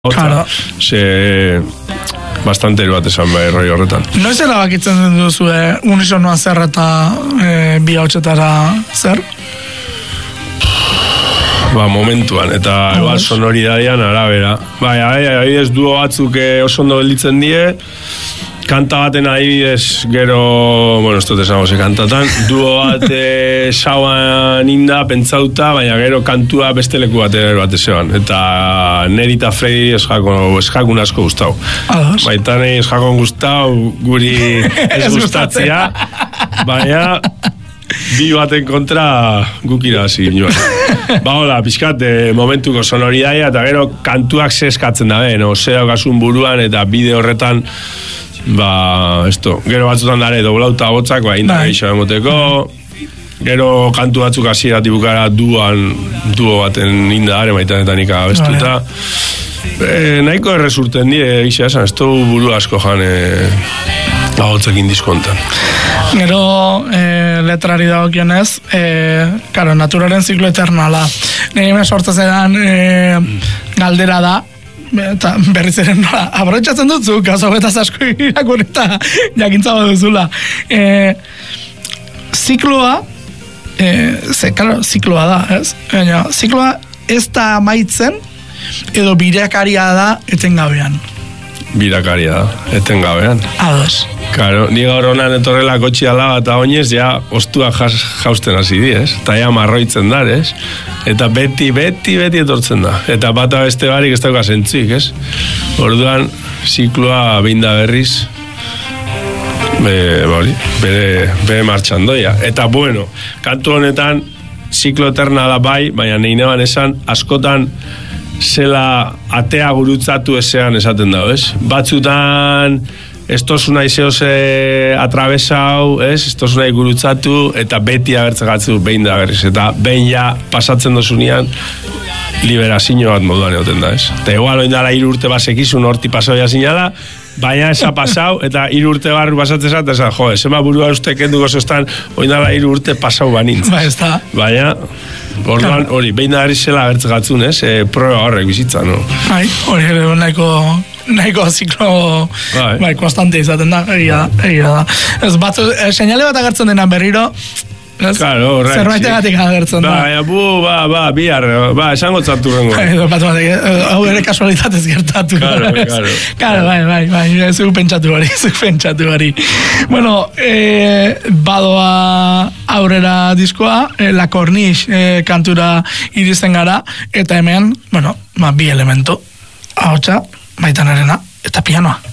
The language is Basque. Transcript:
Claro. Bastante bat esan bai roi horretan. Noiz erabakitzen duzu unisonoa zer eta bi hautsetara zer? Momentuan, eta igual sonoridadian arabera. Adibidez duo batzuk oso ondo gelditzen die, kanta baten adibidez gero, ez dut esango ze kantatan, duo bat sauan inda, pentsauta, baina gero kantua beste leku bat ezeban. Eta neri eta Fredi ez jakun asko gustau. Baita nahi ez jakun gustau, guri ez gustatzea, baina bi baten kontra guk irabazi ginoen. Hola, pixkat, momentuko sonoridaia eta gero kantuak zeskatzen dabe, ze daukasun buruan eta bide horretan gero batzutan dare doblauta botzak, inda gehiago emoteko, gero kantu batzuk hasieratik bukara duo baten inda dare maitanetan ikabestuta. Nahiko erresurten die, gisa esan, ez du buru asko jan agotzekin diskontan. Gero letrari dagokionez, naturaren ziklo eternala. Nire sortzen zedan galdera da, eta berriz ere nola, aprobetxatzen dutzu, gauzabetaz asko irakur eta jakintza bat duzula. Zikloa, zikloa da, ez? Zikloa ez da amaitzen, edo birakaria da etengabean. Birakaria da, etengabean. Ados. Claro, ni gaur honan etorrela kotxi alaba eta oinez, ja, ostua jausten hasi di, ez? Eta ja marroitzen dar, ez? Eta beti etortzen da. Eta bata beste barik ez dauka zentzik, ez? Orduan, zikloa behin da berriz, bere martxan doia. Eta bueno, kantu honetan, ziklo eternala bai, baina neineban esan, askotan, zela atea gurutzatu ezean esaten dago, ez? Batzutan ez tozu nahi zehoz atravesau, ez? Ez tozu nahi gurutzatu eta beti agertzegatzu behin da berriz. Eta behin ja pasatzen dozunean liberazio bat moduan egoten da, ez? Eta igual oindala 3 urte basekizun horti pasau jazinala, baina esa pasau eta 3 urte barru pasatzeza eta esan, zema burua uste kenduko zostan oindala 3 urte pasau banintz. Baina, orduan, hori, behin da zela agertzegatzun, ez? Proba horrek bizitza, no? Hori ere nahiko ziklo konstante izaten da, egia da. Ez batzu, seinale bat agertzen dena berriro, claro, zerbaitegatik agertzen da. Bihar, esango txartu rengo. Hau ere kasualitatez gertatu. Claro, bai, zuk pentsatu hori. Bueno, badoa aurrera diskoa, La Corniche kantura iristen gara, eta hemen, bi elemento, ahotsa, Maitanarena eta pianoa.